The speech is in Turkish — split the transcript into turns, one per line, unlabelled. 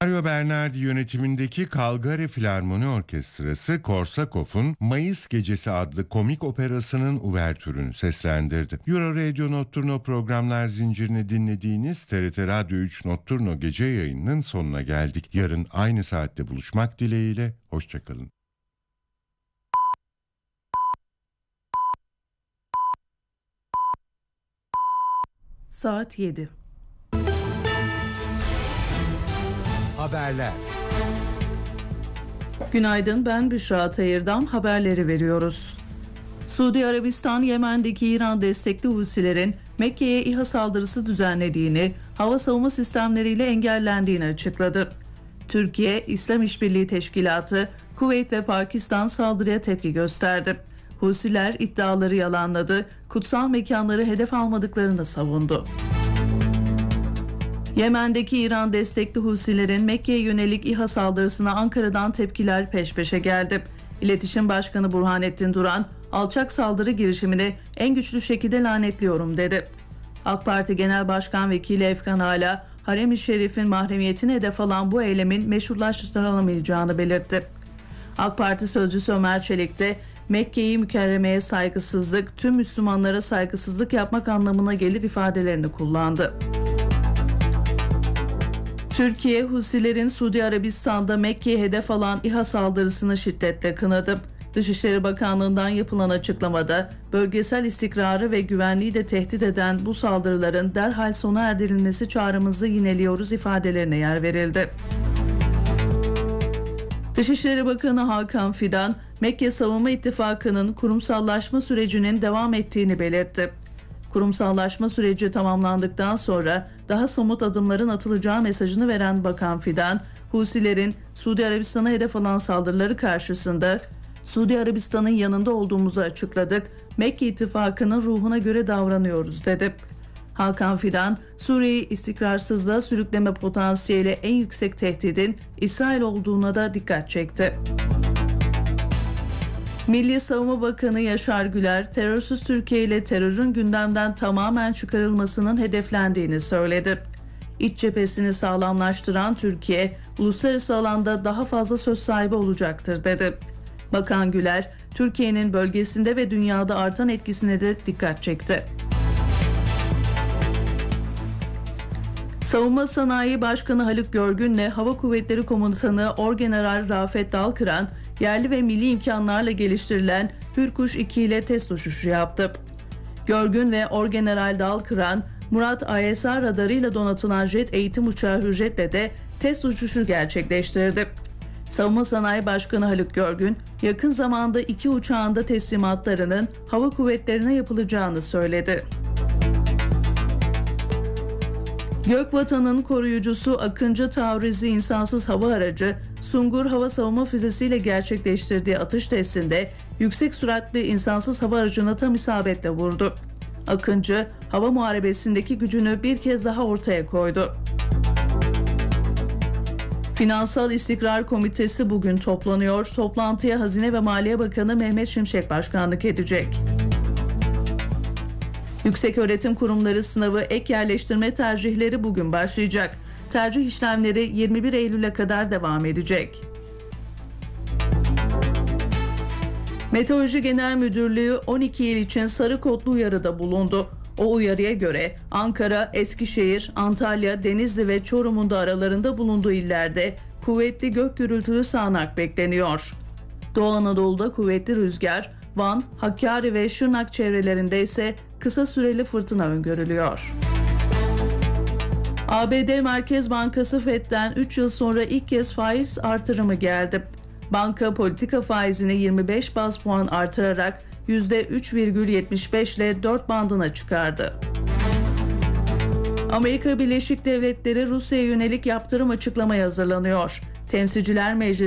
Mario Bernardi yönetimindeki Calgary Filarmoni Orkestrası, Korsakov'un Mayıs Gecesi adlı komik operasının uvertürünü seslendirdi. Euro Radio Notturno programlar zincirini dinlediğiniz TRT Radyo 3 Notturno gece yayınının sonuna geldik. Yarın aynı saatte buluşmak dileğiyle, hoşçakalın.
Saat 7.
Haberler.
Günaydın, ben Büşra Tayır'dan haberleri veriyoruz. Suudi Arabistan, Yemen'deki İran destekli Husilerin Mekke'ye İHA saldırısı düzenlediğini, hava savunma sistemleriyle engellendiğini açıkladı. Türkiye, İslam İşbirliği Teşkilatı, Kuveyt ve Pakistan saldırıya tepki gösterdi. Husiler iddiaları yalanladı, kutsal mekanları hedef almadıklarını savundu. Yemen'deki İran destekli Husilerin Mekke'ye yönelik İHA saldırısına Ankara'dan tepkiler peş peşe geldi. İletişim Başkanı Burhanettin Duran, alçak saldırı girişimini en güçlü şekilde lanetliyorum dedi. AK Parti Genel Başkan Vekili Efkan Ala, Harem-i Şerif'in mahremiyetine hedef alan bu eylemin meşrulaştırılamayacağını belirtti. AK Parti Sözcüsü Ömer Çelik de, Mekke'yi mükerremeye saygısızlık, tüm Müslümanlara saygısızlık yapmak anlamına gelir ifadelerini kullandı. Türkiye, Husilerin Suudi Arabistan'da Mekke'ye hedef alan İHA saldırısını şiddetle kınadı. Dışişleri Bakanlığı'ndan yapılan açıklamada, bölgesel istikrarı ve güvenliği de tehdit eden bu saldırıların derhal sona erdirilmesi çağrımızı yineliyoruz ifadelerine yer verildi. Dışişleri Bakanı Hakan Fidan, Mekke Savunma İttifakı'nın kurumsallaşma sürecinin devam ettiğini belirtti. Kurumsallaşma süreci tamamlandıktan sonra daha somut adımların atılacağı mesajını veren Bakan Fidan, Husilerin Suudi Arabistan'a hedef alan saldırıları karşısında Suudi Arabistan'ın yanında olduğumuzu açıkladık, Mekke İttifakı'nın ruhuna göre davranıyoruz dedi. Hakan Fidan, Suriye'yi istikrarsızlığa sürükleme potansiyeli en yüksek tehdidin İsrail olduğuna da dikkat çekti. Milli Savunma Bakanı Yaşar Güler, terörsüz Türkiye ile terörün gündemden tamamen çıkarılmasının hedeflendiğini söyledi. İç cephesini sağlamlaştıran Türkiye, uluslararası alanda daha fazla söz sahibi olacaktır dedi. Bakan Güler, Türkiye'nin bölgesinde ve dünyada artan etkisine de dikkat çekti. Savunma Sanayi Başkanı Haluk Görgün'le Hava Kuvvetleri Komutanı Orgeneral Rafet Dalkıran, yerli ve milli imkanlarla geliştirilen Hürkuş 2 ile test uçuşu yaptı. Görgün ve Orgeneral Dalkıran, Murat ISR radarıyla donatılan jet eğitim uçağı Hürjet'le de test uçuşu gerçekleştirdi. Savunma Sanayi Başkanı Haluk Görgün, yakın zamanda 2 uçağın da teslimatlarının hava kuvvetlerine yapılacağını söyledi. Gökvatan'ın koruyucusu Akıncı Taurizi insansız hava aracı Sungur hava savunma füzesiyle gerçekleştirdiği atış testinde yüksek süratli insansız hava aracına tam isabetle vurdu. Akıncı, hava muharebesindeki gücünü bir kez daha ortaya koydu. Finansal İstikrar Komitesi bugün toplanıyor. Toplantıya Hazine ve Maliye Bakanı Mehmet Şimşek başkanlık edecek. Yükseköğretim Kurumları sınavı ek yerleştirme tercihleri bugün başlayacak. Tercih işlemleri 21 Eylül'e kadar devam edecek. Meteoroloji Genel Müdürlüğü 12 il için sarı kodlu uyarıda bulundu. O uyarıya göre Ankara, Eskişehir, Antalya, Denizli ve Çorum'un da aralarında bulunduğu illerde kuvvetli gök gürültülü sağanak bekleniyor. Doğu Anadolu'da kuvvetli rüzgar, Van, Hakkari ve Şırnak çevrelerinde ise kısa süreli fırtına öngörülüyor. ABD Merkez Bankası Fed'den 3 yıl sonra ilk kez faiz artırımı geldi. Banka politika faizini 25 baz puan artırarak %3,75 ile 4 bandına çıkardı. Amerika Birleşik Devletleri Rusya'ya yönelik yaptırım açıklamaya hazırlanıyor. Temsilciler Meclisi